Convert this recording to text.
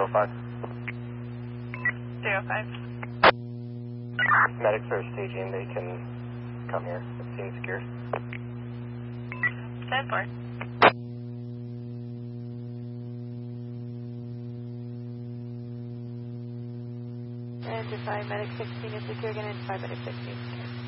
05. 05. Medics are staging, they can come here. The scene secured. 10-4. And 5 medic 16 is secure again, and 5 medic 16 is secure.